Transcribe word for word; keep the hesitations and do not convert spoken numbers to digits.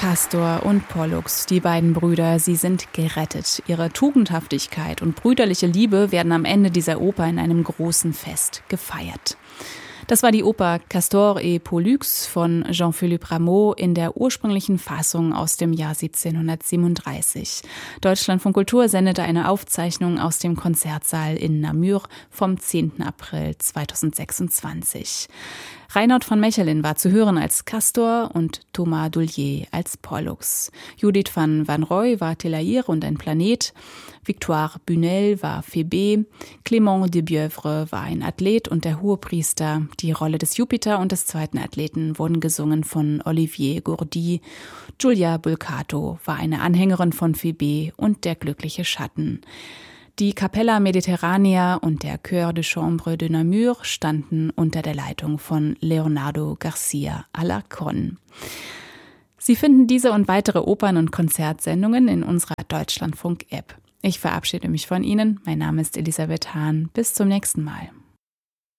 Castor und Pollux, die beiden Brüder, sie sind gerettet. Ihre Tugendhaftigkeit und brüderliche Liebe werden am Ende dieser Oper in einem großen Fest gefeiert. Das war die Oper Castor et Pollux von Jean-Philippe Rameau in der ursprünglichen Fassung aus dem Jahr siebzehnhundertsiebenunddreißig. Deutschlandfunk Kultur sendete eine Aufzeichnung aus dem Konzertsaal in Namur vom zehnten April zweitausendsechsundzwanzig. Reinhard von Mechelin war zu hören als Castor und Thomas Doullier als Pollux. Judith van Wanrooy war Telaïr und ein Planet. Victoire Bunel war Phébé. Clément de Bieuvre war ein Athlet und der Hohepriester. Die Rolle des Jupiter und des zweiten Athleten wurden gesungen von Olivier Gourdy. Giulia Bulcato war eine Anhängerin von Phébé und der glückliche Schatten. Die Capella Mediterranea und der Chœur de Chambre de Namur standen unter der Leitung von Leonardo Garcia Alarcón. Sie finden diese und weitere Opern- und Konzertsendungen in unserer Deutschlandfunk-App. Ich verabschiede mich von Ihnen. Mein Name ist Elisabeth Hahn. Bis zum nächsten Mal.